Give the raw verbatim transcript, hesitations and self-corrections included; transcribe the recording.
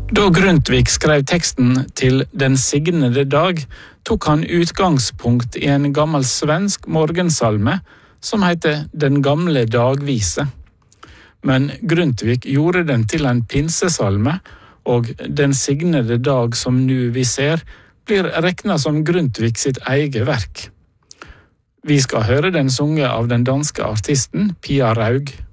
Da Grundtvig skrev teksten til Den signede dag, tok han utgangspunkt i en gammel svensk morgensalme som heter Den gamle dagvise. Men Grundtvig gjorde den til en pinsesalme, og Den signede dag som nu vi ser, blir regnet som Grundtvig sitt eget verk. Vi skal høre den sunget av den danske artisten Pia Raug.